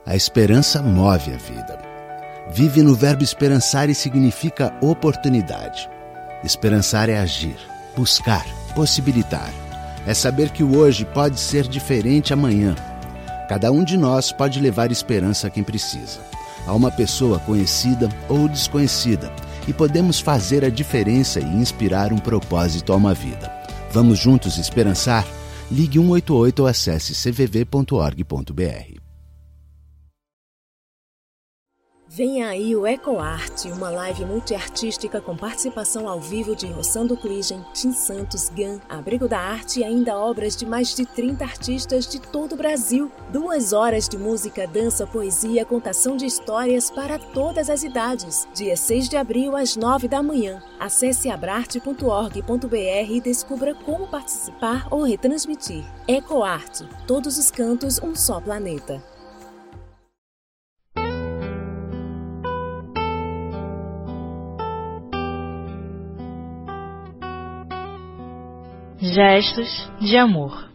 A esperança move a vida. Vive no verbo esperançar e significa oportunidade. Esperançar é agir, buscar, possibilitar. É saber que o hoje pode ser diferente amanhã. Cada um de nós pode levar esperança a quem precisa. A uma pessoa conhecida ou desconhecida. E podemos fazer a diferença e inspirar um propósito a uma vida. Vamos juntos esperançar? Ligue 188 ou acesse cvv.org.br. Vem aí o EcoArte, uma live multiartística com participação ao vivo de Rossando Cligem, Tim Santos, GAN, Abrigo da Arte e ainda obras de mais de 30 artistas de todo o Brasil. 2 horas de música, dança, poesia, contação de histórias para todas as idades. Dia 6 de abril, às 9 da manhã. Acesse abrarte.org.br e descubra como participar ou retransmitir. EcoArte, todos os cantos, um só planeta. Gestos de Amor.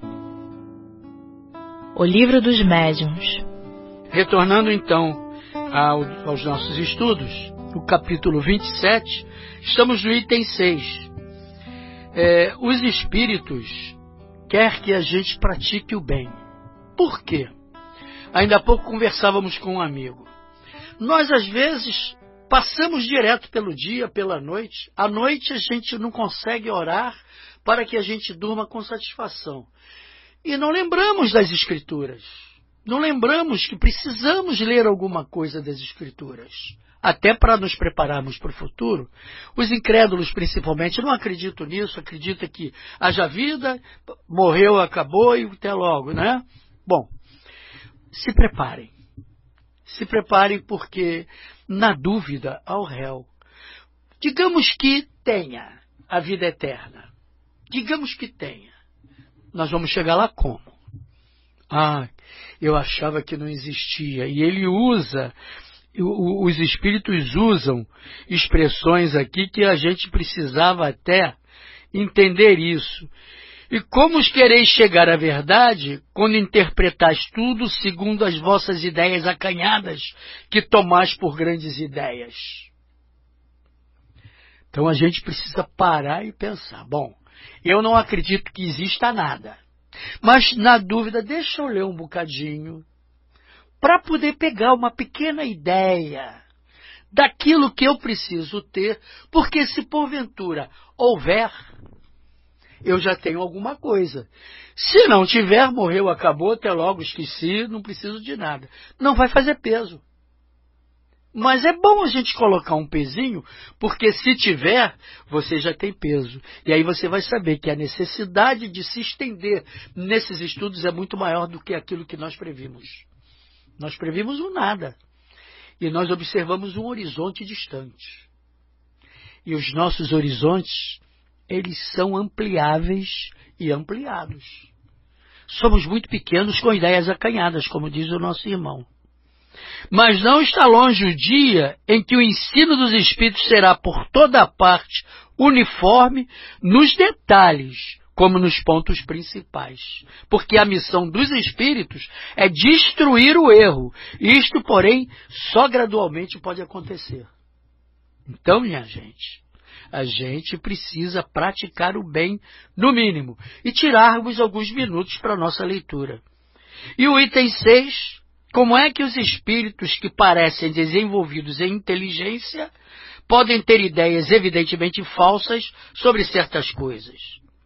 O Livro dos Médiuns. Retornando então aos nossos estudos, no capítulo 27, estamos no item 6. Os espíritos querem que a gente pratique o bem. Por quê? Ainda há pouco conversávamos com um amigo. Nós, às vezes, passamos direto pelo dia, pela noite. À noite a gente não consegue orar para que a gente durma com satisfação. E não lembramos das Escrituras. Não lembramos que precisamos ler alguma coisa das Escrituras. Até para nos prepararmos para o futuro. Os incrédulos, principalmente, não acreditam nisso. Acreditam que haja vida, morreu, acabou e até logo, né? Bom, se preparem. Se preparem porque, na dúvida, ao réu. Digamos que tenha a vida eterna. Digamos que tenha. Nós vamos chegar lá como? Eu achava que não existia. E ele usa, os espíritos usam expressões aqui que a gente precisava até entender isso. E como os quereis chegar à verdade, quando interpretais tudo segundo as vossas ideias acanhadas, que tomais por grandes ideias? Então a gente precisa parar e pensar. Bom, eu não acredito que exista nada. Mas, na dúvida, deixa eu ler um bocadinho para poder pegar uma pequena ideia daquilo que eu preciso ter, porque se porventura houver, eu já tenho alguma coisa. Se não tiver, morreu, acabou, até logo, esqueci, não preciso de nada. Não vai fazer peso. Mas é bom a gente colocar um pezinho, porque se tiver, você já tem peso. E aí você vai saber que a necessidade de se estender nesses estudos é muito maior do que aquilo que nós previmos. Nós previmos um nada. E nós observamos um horizonte distante. E os nossos horizontes, eles são ampliáveis e ampliados. Somos muito pequenos com ideias acanhadas, como diz o nosso irmão. Mas não está longe o dia em que o ensino dos Espíritos será por toda a parte uniforme nos detalhes, como nos pontos principais. Porque a missão dos Espíritos é destruir o erro. Isto, porém, só gradualmente pode acontecer. Então, minha gente, a gente precisa praticar o bem, no mínimo, e tirarmos alguns minutos para a nossa leitura. E o item 6... Como é que os espíritos que parecem desenvolvidos em inteligência podem ter ideias evidentemente falsas sobre certas coisas?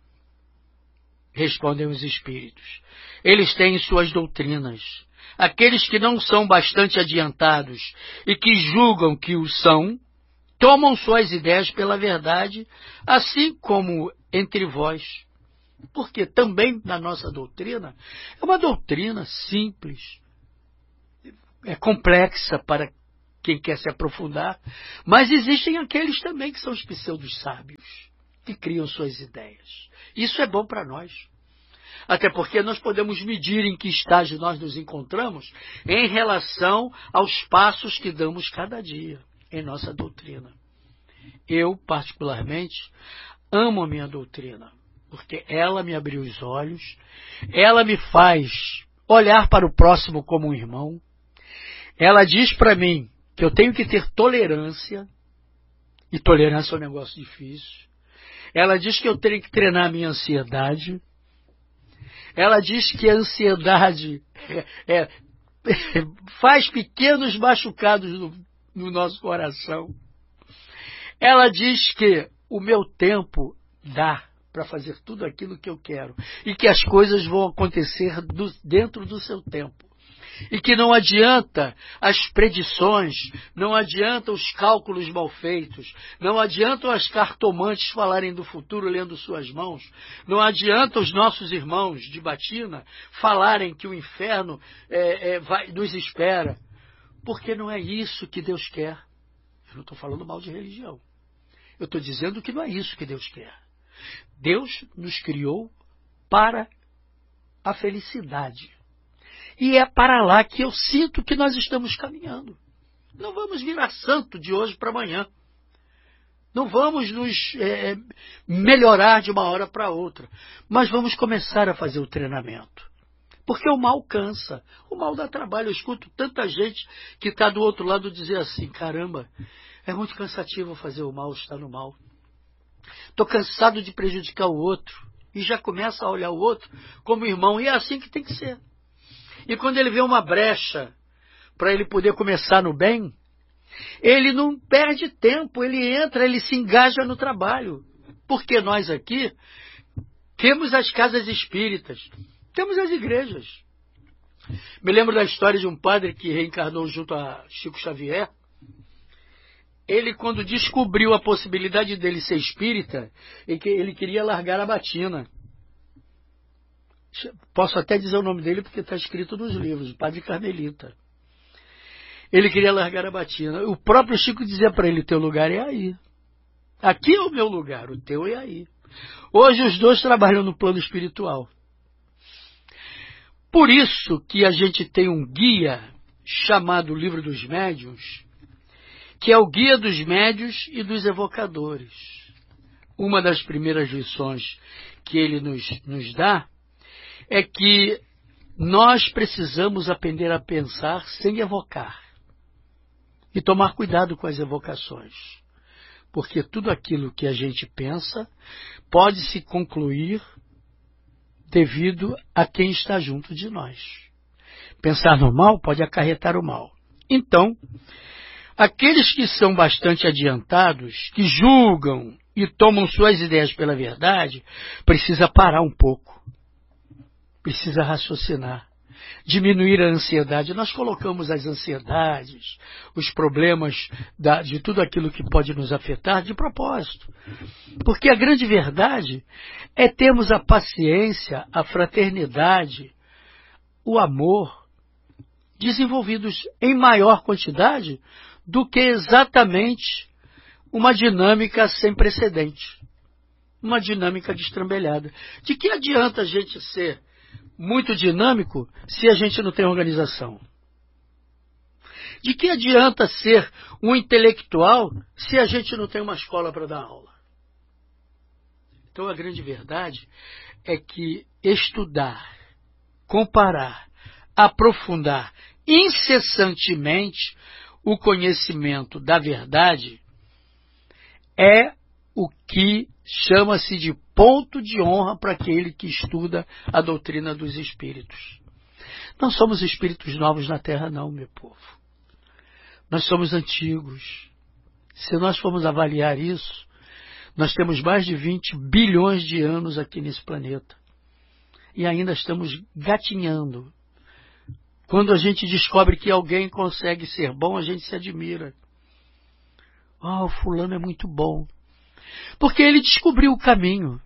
Respondem os espíritos. Eles têm suas doutrinas. Aqueles que não são bastante adiantados e que julgam que o são, tomam suas ideias pela verdade, assim como entre vós. Porque também na nossa doutrina, é uma doutrina simples. É complexa para quem quer se aprofundar, mas existem aqueles também que são os pseudos sábios, que criam suas ideias. Isso é bom para nós. Até porque nós podemos medir em que estágio nós nos encontramos em relação aos passos que damos cada dia em nossa doutrina. Eu, particularmente, amo a minha doutrina, porque ela me abriu os olhos, ela me faz olhar para o próximo como um irmão, Ela diz para mim que eu tenho que ter tolerância, e tolerância é um negócio difícil. Ela diz que eu tenho que treinar a minha ansiedade. Ela diz que a ansiedade faz pequenos machucados no nosso coração. Ela diz que o meu tempo dá para fazer tudo aquilo que eu quero e que as coisas vão acontecer dentro do seu tempo. E que não adianta as predições, não adianta os cálculos mal feitos, não adiantam as cartomantes falarem do futuro lendo suas mãos, não adianta os nossos irmãos de batina falarem que o inferno nos espera, porque não é isso que Deus quer. Eu não estou falando mal de religião, eu estou dizendo que não é isso que Deus quer. Deus nos criou para a felicidade. E é para lá que eu sinto que nós estamos caminhando. Não vamos virar santo de hoje para amanhã. Não vamos nos melhorar de uma hora para outra. Mas vamos começar a fazer o treinamento. Porque o mal cansa. O mal dá trabalho. Eu escuto tanta gente que está do outro lado dizer assim, caramba, é muito cansativo fazer o mal, estar no mal. Estou cansado de prejudicar o outro. E já começa a olhar o outro como irmão. E é assim que tem que ser. E quando ele vê uma brecha para ele poder começar no bem, ele não perde tempo, ele entra, ele se engaja no trabalho. Porque nós aqui temos as casas espíritas, temos as igrejas. Me lembro da história de um padre que reencarnou junto a Chico Xavier. Ele, quando descobriu a possibilidade dele ser espírita, ele queria largar a batina. Posso até dizer o nome dele porque está escrito nos livros, o Padre Carmelita. Ele queria largar a batina. O próprio Chico dizia para ele, teu lugar é aí. Aqui é o meu lugar, o teu é aí. Hoje os dois trabalham no plano espiritual. Por isso que a gente tem um guia chamado Livro dos Médiuns, que é o guia dos médiuns e dos evocadores. Uma das primeiras lições que ele nos dá é que nós precisamos aprender a pensar sem evocar e tomar cuidado com as evocações, porque tudo aquilo que a gente pensa pode se concluir devido a quem está junto de nós. Pensar no mal pode acarretar o mal. Então, aqueles que são bastante adiantados, que julgam e tomam suas ideias pela verdade, precisa parar um pouco. Precisa raciocinar, diminuir a ansiedade. Nós colocamos as ansiedades, os problemas de tudo aquilo que pode nos afetar de propósito. Porque a grande verdade é termos a paciência, a fraternidade, o amor, desenvolvidos em maior quantidade do que exatamente uma dinâmica sem precedente. Uma dinâmica destrambelhada. De que adianta a gente ser muito dinâmico se a gente não tem organização? De que adianta ser um intelectual se a gente não tem uma escola para dar aula? Então a grande verdade é que estudar, comparar, aprofundar incessantemente o conhecimento da verdade é o que chama-se de ponto de honra para aquele que estuda a doutrina dos espíritos. Não somos espíritos novos na Terra, não, meu povo. Nós somos antigos. Se nós formos avaliar isso, nós temos mais de 20 bilhões de anos aqui nesse planeta. E ainda estamos gatinhando. Quando a gente descobre que alguém consegue ser bom, a gente se admira. O fulano é muito bom. Porque ele descobriu o caminho.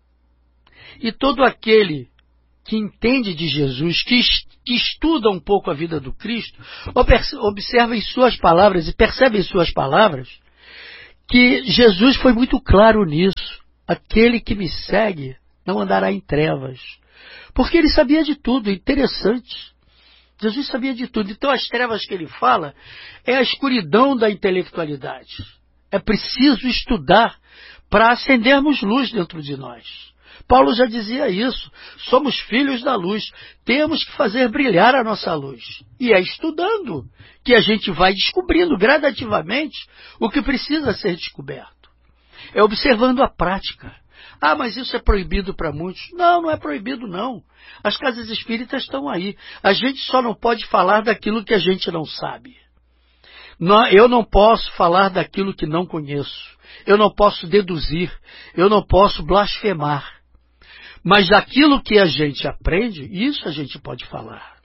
E todo aquele que entende de Jesus, que estuda um pouco a vida do Cristo, observa em suas palavras e percebe em suas palavras que Jesus foi muito claro nisso. Aquele que me segue não andará em trevas. Porque ele sabia de tudo, interessante. Jesus sabia de tudo. Então as trevas que ele fala é a escuridão da intelectualidade. É preciso estudar para acendermos luz dentro de nós, Paulo já dizia isso. Somos filhos da luz. Temos que fazer brilhar a nossa luz. E é estudando que a gente vai descobrindo gradativamente o que precisa ser descoberto. É observando a prática. Ah, mas isso é proibido para muitos. Não, não é proibido não. As casas espíritas estão aí. A gente só não pode falar daquilo que a gente não sabe. Eu não posso falar daquilo que não conheço. Eu não posso deduzir. Eu não posso blasfemar. Mas daquilo que a gente aprende, isso a gente pode falar.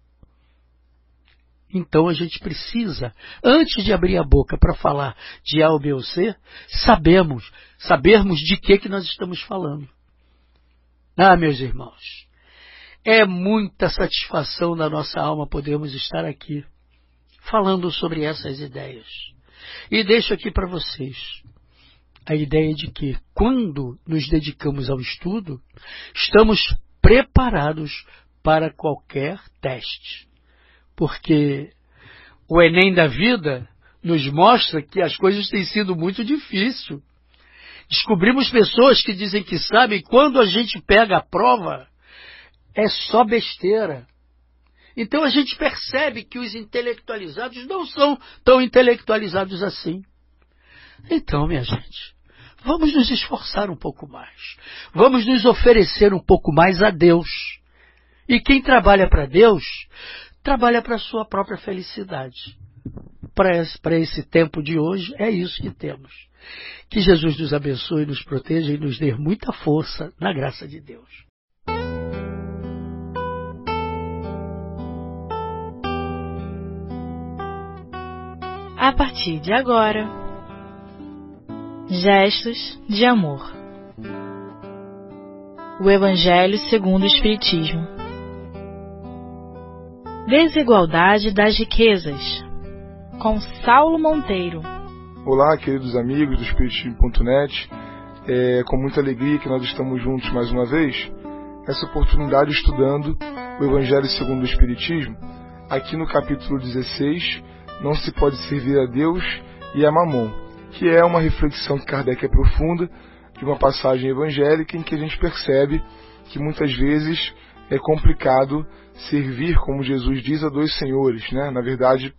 Então a gente precisa, antes de abrir a boca para falar de A ou B ou C, sabermos de que nós estamos falando. Ah, meus irmãos, é muita satisfação da nossa alma podermos estar aqui falando sobre essas ideias. E deixo aqui para vocês a ideia de que, quando nos dedicamos ao estudo, estamos preparados para qualquer teste. Porque o Enem da vida nos mostra que as coisas têm sido muito difíceis. Descobrimos pessoas que dizem que sabem, quando a gente pega a prova, é só besteira. Então a gente percebe que os intelectualizados não são tão intelectualizados assim. Então, minha gente, vamos nos esforçar um pouco mais. Vamos nos oferecer um pouco mais a Deus. E quem trabalha para Deus, trabalha para a sua própria felicidade. Para esse tempo de hoje, é isso que temos. Que Jesus nos abençoe, nos proteja e nos dê muita força na graça de Deus. A partir de agora, Gestos de Amor. O Evangelho segundo o Espiritismo. Desigualdade das riquezas, com Saulo Monteiro. Olá, queridos amigos do Espiritismo.net. É com muita alegria que nós estamos juntos mais uma vez, essa oportunidade estudando o Evangelho segundo o Espiritismo. Aqui no capítulo 16, não se pode servir a Deus e a Mamon, que é uma reflexão que Kardec aprofunda de uma passagem evangélica em que a gente percebe que muitas vezes é complicado servir, como Jesus diz, a dois senhores, né? Na verdade,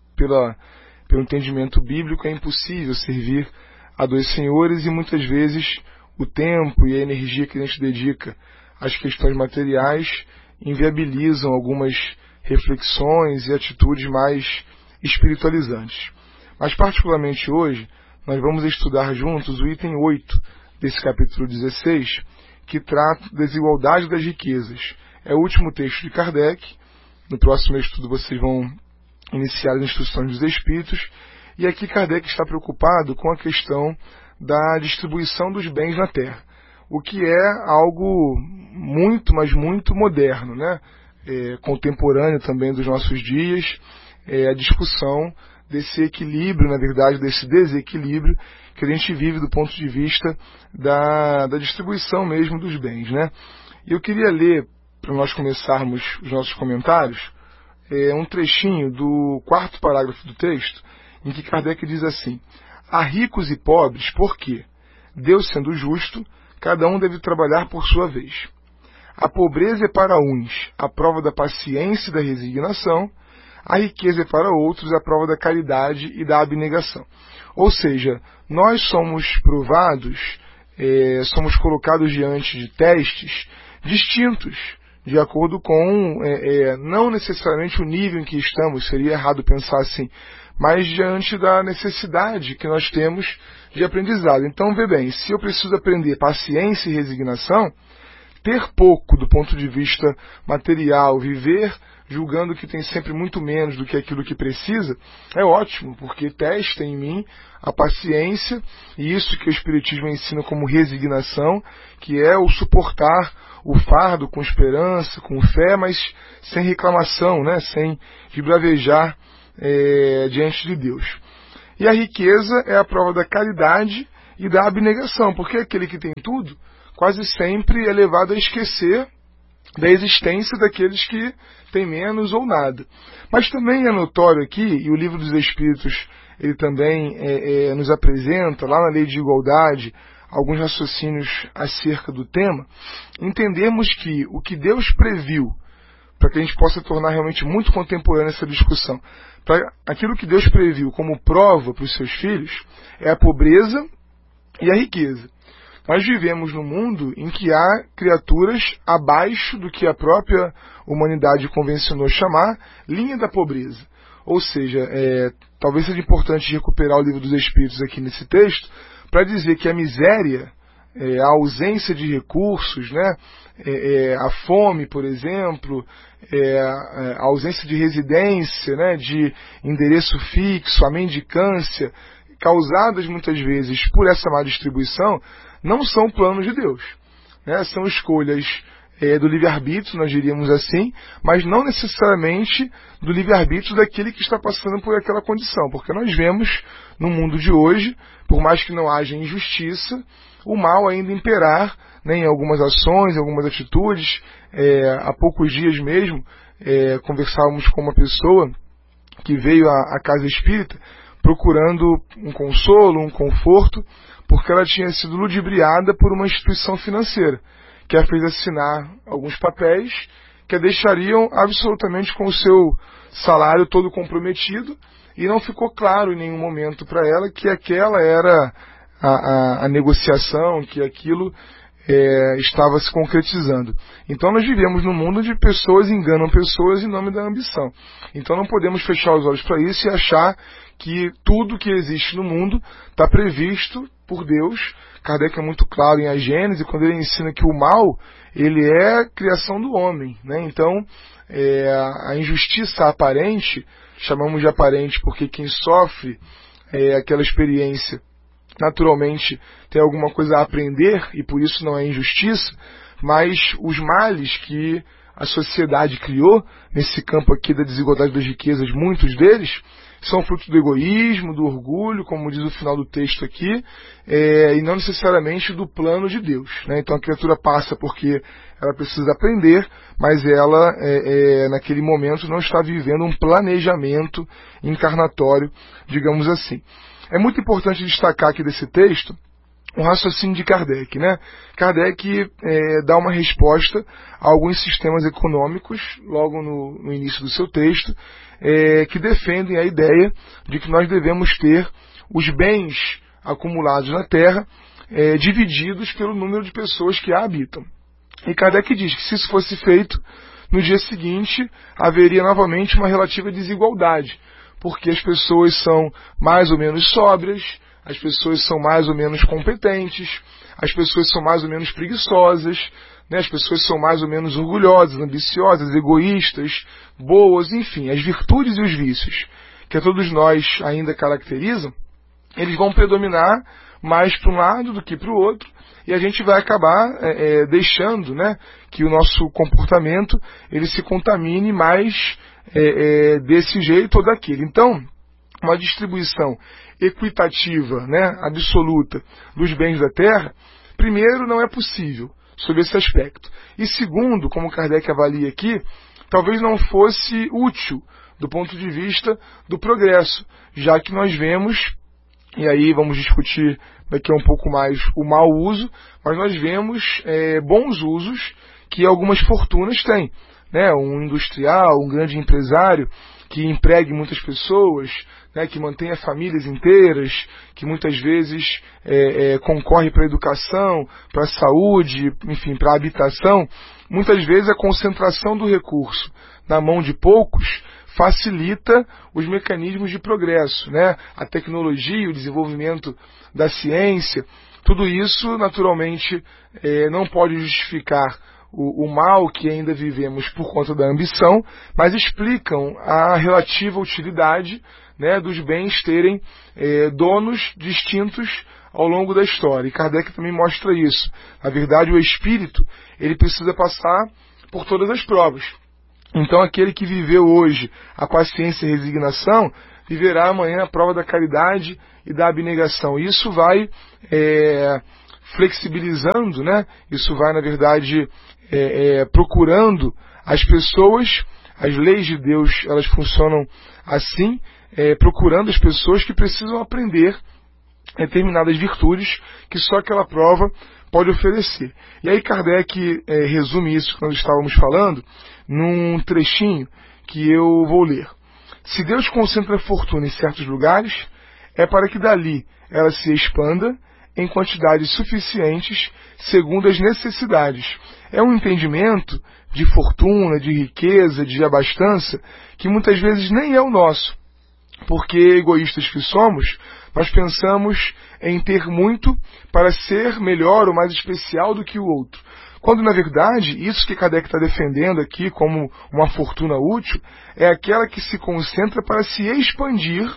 pelo entendimento bíblico, é impossível servir a dois senhores e muitas vezes o tempo e a energia que a gente dedica às questões materiais inviabilizam algumas reflexões e atitudes mais espiritualizantes. Mas particularmente hoje, nós vamos estudar juntos o item 8 desse capítulo 16, que trata da desigualdade das riquezas. É o último texto de Kardec. No próximo estudo vocês vão iniciar as instruções dos Espíritos. E aqui Kardec está preocupado com a questão da distribuição dos bens na Terra, o que é algo muito, mas muito moderno, né? Contemporâneo também dos nossos dias, a discussão desse equilíbrio, na verdade, desse desequilíbrio que a gente vive do ponto de vista da distribuição mesmo dos bens, né? E eu queria ler, para nós começarmos os nossos comentários, um trechinho do 4º parágrafo do texto, em que Kardec diz assim: há ricos e pobres porque, Deus sendo justo, cada um deve trabalhar por sua vez. A pobreza é para uns a prova da paciência e da resignação, a riqueza é para outros a prova da caridade e da abnegação. Ou seja, nós somos provados, somos colocados diante de testes distintos, de acordo com, não necessariamente o nível em que estamos, seria errado pensar assim, mas diante da necessidade que nós temos de aprendizado. Então, vê bem, se eu preciso aprender paciência e resignação, ter pouco do ponto de vista material, viver julgando que tem sempre muito menos do que aquilo que precisa, é ótimo, porque testa em mim a paciência, e isso que o Espiritismo ensina como resignação, que é o suportar o fardo com esperança, com fé, mas sem reclamação, né? Sem bravejar diante de Deus. E a riqueza é a prova da caridade e da abnegação, porque aquele que tem tudo quase sempre é levado a esquecer da existência daqueles que têm menos ou nada. Mas também é notório aqui, e o Livro dos Espíritos ele também nos apresenta, lá na Lei de Igualdade, alguns raciocínios acerca do tema, entendermos que o que Deus previu, para que a gente possa tornar realmente muito contemporânea essa discussão, para aquilo que Deus previu como prova para os seus filhos, é a pobreza e a riqueza. Nós vivemos num mundo em que há criaturas abaixo do que a própria humanidade convencionou chamar linha da pobreza. Ou seja, talvez seja importante recuperar o Livro dos Espíritos aqui nesse texto, para dizer que a miséria, a ausência de recursos, né, a fome, por exemplo, a ausência de residência, né, de endereço fixo, a mendicância, causadas muitas vezes por essa má distribuição, não são planos de Deus, né? São escolhas do livre-arbítrio, nós diríamos assim, mas não necessariamente do livre-arbítrio daquele que está passando por aquela condição, porque nós vemos no mundo de hoje, por mais que não haja injustiça, o mal ainda imperar, né, em algumas ações, em algumas atitudes. Há poucos dias mesmo, conversávamos com uma pessoa que veio à casa espírita procurando um consolo, um conforto, porque ela tinha sido ludibriada por uma instituição financeira, que a fez assinar alguns papéis que a deixariam absolutamente com o seu salário todo comprometido, e não ficou claro em nenhum momento para ela que aquela era a negociação, que aquilo estava se concretizando. Então nós vivemos num mundo onde pessoas enganam pessoas em nome da ambição. Então não podemos fechar os olhos para isso e achar que tudo que existe no mundo está previsto por Deus. Kardec é muito claro em A Gênese, quando ele ensina que o mal, ele é criação do homem, né? Então, a injustiça aparente, chamamos de aparente porque quem sofre aquela experiência, naturalmente tem alguma coisa a aprender, e por isso não é injustiça, mas os males que a sociedade criou, nesse campo aqui da desigualdade das riquezas, muitos deles, são fruto do egoísmo, do orgulho, como diz o final do texto aqui, e não necessariamente do plano de Deus, né? Então a criatura passa porque ela precisa aprender, mas ela, naquele momento, não está vivendo um planejamento encarnatório, digamos assim. É muito importante destacar aqui desse texto um raciocínio de Kardec, né? Kardec dá uma resposta a alguns sistemas econômicos, logo no início do seu texto, que defendem a ideia de que nós devemos ter os bens acumulados na Terra divididos pelo número de pessoas que a habitam. E Kardec diz que se isso fosse feito, no dia seguinte haveria novamente uma relativa desigualdade, porque as pessoas são mais ou menos sóbrias, as pessoas são mais ou menos competentes, as pessoas são mais ou menos preguiçosas, né? As pessoas são mais ou menos orgulhosas, ambiciosas, egoístas, boas, enfim, as virtudes e os vícios que a todos nós ainda caracterizam, eles vão predominar mais para um lado do que para o outro, e a gente vai acabar deixando, né, que o nosso comportamento ele se contamine mais desse jeito ou daquele. Então, uma distribuição equitativa, né, absoluta dos bens da Terra, primeiro, não é possível sob esse aspecto. E segundo, como Kardec avalia aqui, talvez não fosse útil do ponto de vista do progresso, já que nós vemos, e aí vamos discutir daqui a um pouco mais o mau uso, mas nós vemos bons usos que algumas fortunas têm, né? Um industrial, um grande empresário que empregue muitas pessoas, né, que mantenha famílias inteiras, que muitas vezes concorre para a educação, para a saúde, enfim, para a habitação. Muitas vezes a concentração do recurso na mão de poucos facilita os mecanismos de progresso, né? A tecnologia, o desenvolvimento da ciência, tudo isso naturalmente não pode justificar o mal que ainda vivemos por conta da ambição, mas explicam a relativa utilidade, né, dos bens terem donos distintos ao longo da história. E Kardec também mostra isso. Na verdade, o espírito ele precisa passar por todas as provas. Então, aquele que viveu hoje a paciência e a resignação, viverá amanhã a prova da caridade e da abnegação. E isso vai flexibilizando, né? Isso vai, na verdade, procurando as pessoas. As leis de Deus, elas funcionam assim, procurando as pessoas que precisam aprender determinadas virtudes que só aquela prova pode oferecer. E aí Kardec resume isso que nós estávamos falando num trechinho que eu vou ler. Se Deus concentra a fortuna em certos lugares, é para que dali ela se expanda em quantidades suficientes segundo as necessidades. É um entendimento de fortuna, de riqueza, de abastança, que muitas vezes nem é o nosso. Porque, egoístas que somos, nós pensamos em ter muito para ser melhor ou mais especial do que o outro. Quando, na verdade, isso que Kardec está defendendo aqui como uma fortuna útil, é aquela que se concentra para se expandir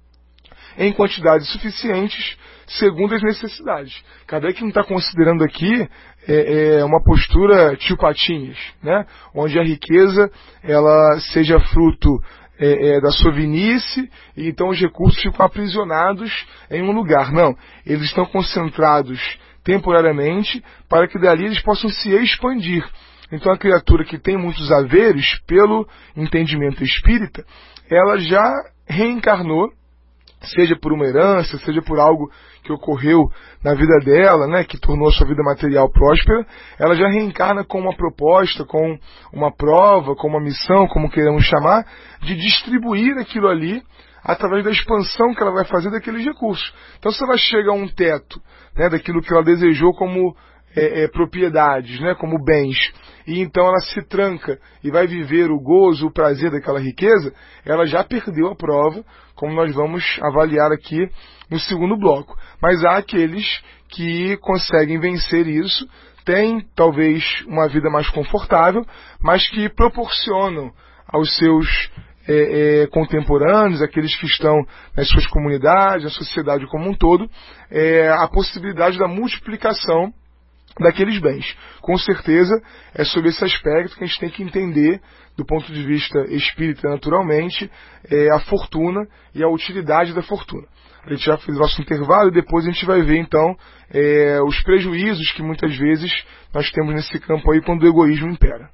em quantidades suficientes segundo as necessidades. Kardec não está considerando aqui uma postura tio Patinhas, né? Onde a riqueza ela seja fruto da sovinice, e então os recursos ficam aprisionados em um lugar. Não, eles estão concentrados temporariamente para que dali eles possam se expandir. Então a criatura que tem muitos haveres, pelo entendimento espírita, ela já reencarnou, seja por uma herança, seja por algo que ocorreu na vida dela, né, que tornou a sua vida material próspera, ela já reencarna com uma proposta, com uma prova, com uma missão, como queremos chamar, de distribuir aquilo ali através da expansão que ela vai fazer daqueles recursos. Então, se ela chega a um teto, né, daquilo que ela desejou como propriedades, né, como bens, e então ela se tranca e vai viver o gozo, o prazer daquela riqueza, ela já perdeu a prova, como nós vamos avaliar aqui no segundo bloco. Mas há aqueles que conseguem vencer isso, têm talvez uma vida mais confortável, mas que proporcionam aos seus contemporâneos, aqueles que estão nas suas comunidades, na sociedade como um todo, a possibilidade da multiplicação daqueles bens. Com certeza é sobre esse aspecto que a gente tem que entender, do ponto de vista espírita, naturalmente, a fortuna e a utilidade da fortuna. A gente já fez o nosso intervalo e depois a gente vai ver então os prejuízos que muitas vezes nós temos nesse campo aí quando o egoísmo impera.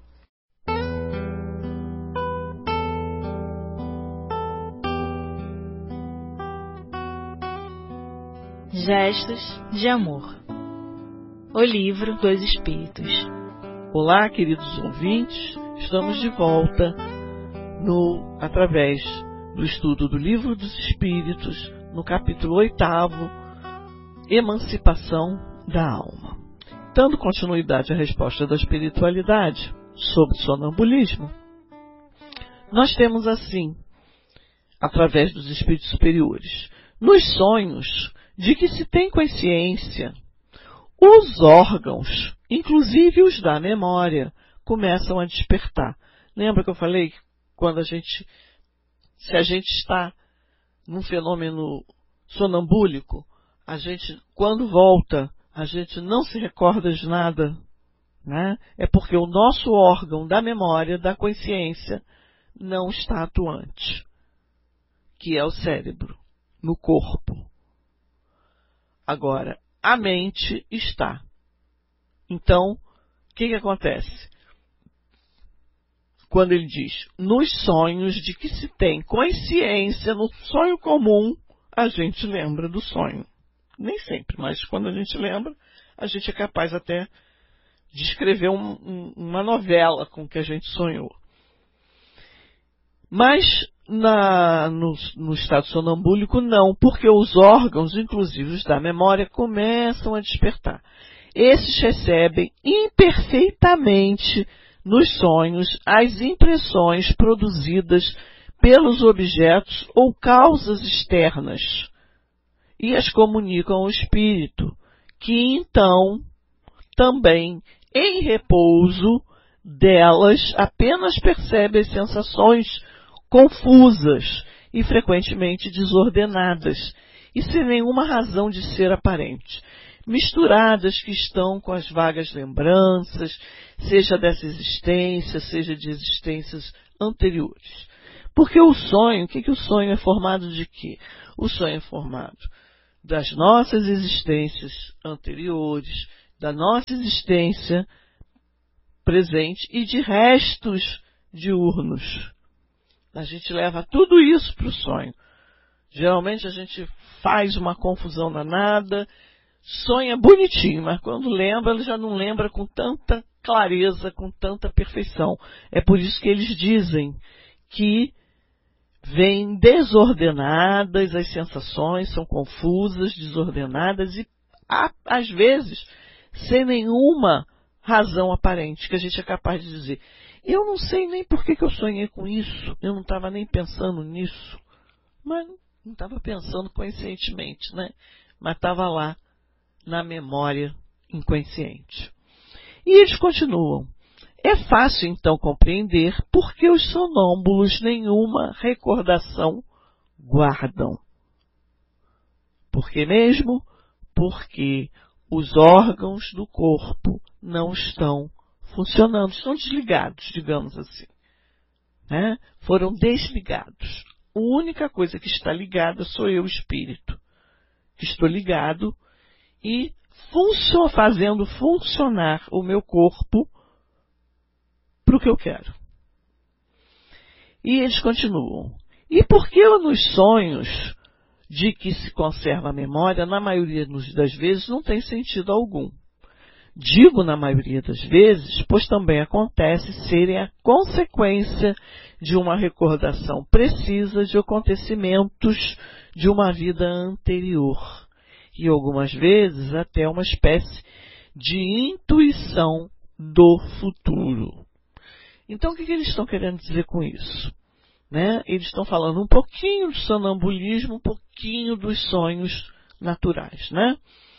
Gestos de Amor. O Livro dos Espíritos. Olá, queridos ouvintes, estamos de volta através do estudo do Livro dos Espíritos, no capítulo 8º, Emancipação da Alma. Dando continuidade à resposta da espiritualidade sobre sonambulismo, nós temos assim, através dos espíritos superiores, nos sonhos de que se tem consciência, os órgãos, inclusive os da memória, começam a despertar. Lembra que eu falei que se a gente está num fenômeno sonambúlico, a gente, quando volta, a gente não se recorda de nada, né? É porque o nosso órgão da memória, da consciência, não está atuante, que é o cérebro, no corpo. Agora, a mente está. Então, o que acontece? Quando ele diz, nos sonhos de que se tem consciência, no sonho comum, a gente lembra do sonho. Nem sempre, mas quando a gente lembra, a gente é capaz até de escrever uma novela com o que a gente sonhou. Mas no estado sonambúlico não, porque os órgãos, inclusive os da memória, começam a despertar. Esses recebem imperfeitamente nos sonhos as impressões produzidas pelos objetos ou causas externas e as comunicam ao espírito, que então também, em repouso delas, apenas percebe as sensações confusas e frequentemente desordenadas, e sem nenhuma razão de ser aparente, misturadas que estão com as vagas lembranças, seja dessa existência, seja de existências anteriores. Porque o sonho, o sonho é formado de quê? O sonho é formado das nossas existências anteriores, da nossa existência presente e de restos diurnos. A gente leva tudo isso para o sonho. Geralmente a gente faz uma confusão danada, sonha bonitinho, mas quando lembra, ele já não lembra com tanta clareza, com tanta perfeição. É por isso que eles dizem que vêm desordenadas, as sensações são confusas, desordenadas e, às vezes, sem nenhuma razão aparente, que a gente é capaz de dizer: eu não sei nem por que eu sonhei com isso, eu não estava nem pensando nisso. Mas não estava pensando conscientemente, né? Mas estava lá na memória inconsciente. E eles continuam. É fácil, então, compreender por que os sonâmbulos nenhuma recordação guardam. Por que mesmo? Porque os órgãos do corpo não estão funcionando, estão desligados, digamos assim. Né? Foram desligados. A única coisa que está ligada sou eu, espírito, que estou ligado e fazendo funcionar o meu corpo para o que eu quero. E eles continuam. E por que nos sonhos de que se conserva a memória, na maioria das vezes, não tem sentido algum? Digo na maioria das vezes, pois também acontece serem a consequência de uma recordação precisa de acontecimentos de uma vida anterior. E algumas vezes até uma espécie de intuição do futuro. Então o que eles estão querendo dizer com isso? Né? Eles estão falando um pouquinho do sonambulismo, um pouquinho dos sonhos naturais, né?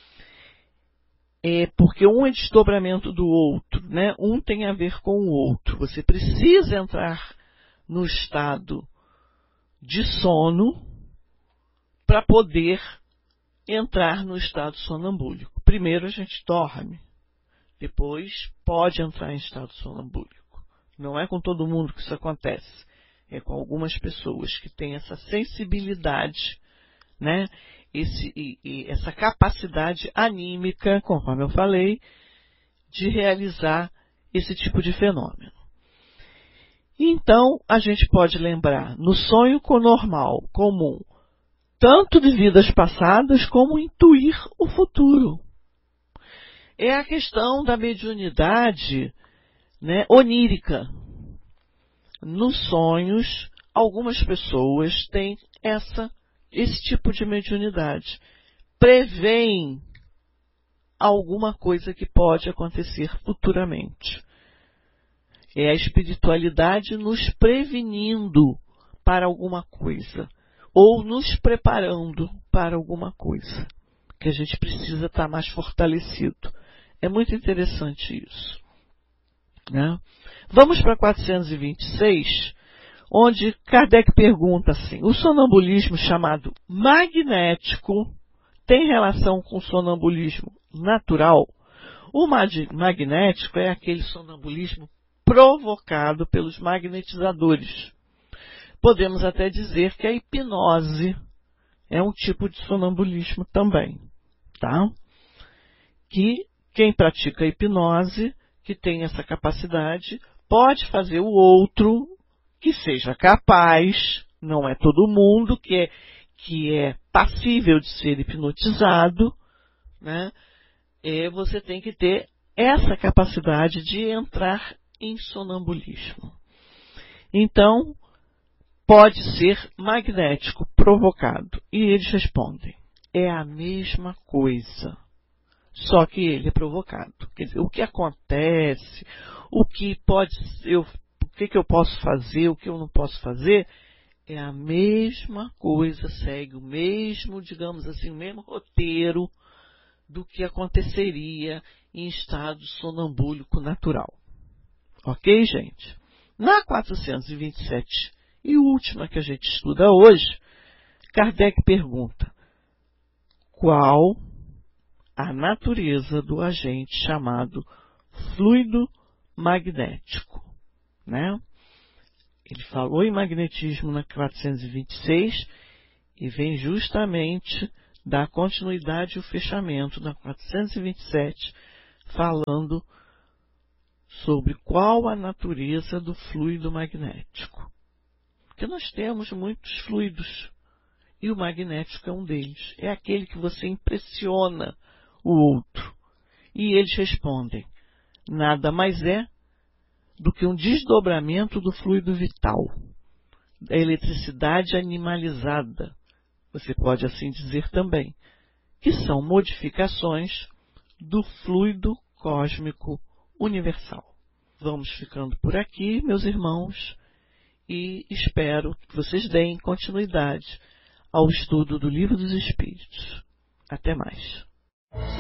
Porque um é desdobramento do outro, né? Um tem a ver com o outro. Você precisa entrar no estado de sono para poder entrar no estado sonambúlico. Primeiro a gente dorme, depois pode entrar em estado sonambúlico. Não é com todo mundo que isso acontece, é com algumas pessoas que têm essa sensibilidade, né? Essa capacidade anímica, conforme eu falei, de realizar esse tipo de fenômeno. Então, a gente pode lembrar no sonho normal, comum, tanto de vidas passadas como intuir o futuro. É a questão da mediunidade, né, onírica. Nos sonhos, algumas pessoas têm esse tipo de mediunidade. Prevêem alguma coisa que pode acontecer futuramente. É a espiritualidade nos prevenindo para alguma coisa, ou nos preparando para alguma coisa, que a gente precisa estar mais fortalecido. É muito interessante isso. Né? Vamos para 426, onde Kardec pergunta assim: o sonambulismo chamado magnético tem relação com o sonambulismo natural? O magnético é aquele sonambulismo provocado pelos magnetizadores. Podemos até dizer que a hipnose é um tipo de sonambulismo também, tá? Que quem pratica a hipnose, que tem essa capacidade, pode fazer o outro que seja capaz, não é todo mundo que é passível de ser hipnotizado, né? Você tem que ter essa capacidade de entrar em sonambulismo. Então, pode ser magnético, provocado. E eles respondem: é a mesma coisa, só que ele é provocado. Quer dizer, o que acontece, o que eu posso fazer, o que eu não posso fazer, é a mesma coisa, segue o mesmo, digamos assim, o mesmo roteiro do que aconteceria em estado sonambúlico natural. Ok, gente? Na 427 e última que a gente estuda hoje, Kardec pergunta: qual a natureza do agente chamado fluido magnético? Né? Ele falou em magnetismo na 426 e vem justamente dar continuidade e o fechamento na 427, falando sobre qual a natureza do fluido magnético. Porque nós temos muitos fluidos E o magnético é um deles. É aquele que você impressiona o outro. E eles respondem: nada mais é do que um desdobramento do fluido vital, da eletricidade animalizada, você pode assim dizer também, que são modificações do fluido cósmico universal. Vamos ficando por aqui, meus irmãos, e espero que vocês deem continuidade ao estudo do Livro dos Espíritos. Até mais.